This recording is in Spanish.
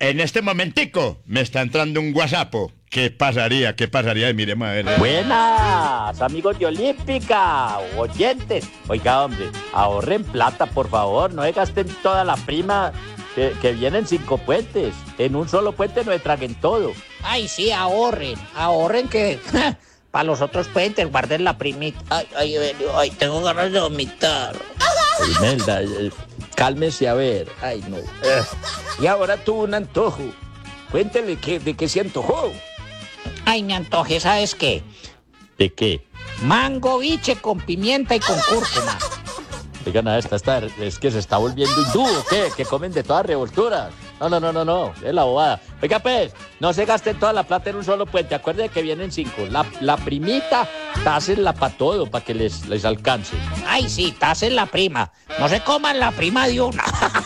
en este momentico me está entrando un WhatsApp. ¿Qué pasaría? ¿Qué pasaría? Y miremos a ver. Buenas, amigos de Olímpica, oyentes. Oiga, hombre, ahorren plata, por favor. No se gasten toda la prima que vienen 5 puentes. En un solo puente no se traguen todo. Ay, sí, ahorren que para los otros puentes guarden la primita. Ay, tengo ganas de vomitar. Imelda, cálmese a ver. Ay, no. Y ahora tuvo un antojo. Cuéntele de qué se antojó. Ay, me antojé, ¿sabes qué? ¿De qué? Mango biche con pimienta y con cúrcuma. Oigan, es que se está volviendo hindú, ¿o qué? Que comen de todas revolturas. No, es la bobada. Oiga, pues, no se gasten toda la plata en un solo puente. Acuérdense que vienen 5. La primita, tácenla para todo, para que les alcance. Ay, sí, tasen la prima. No se coman la prima de una.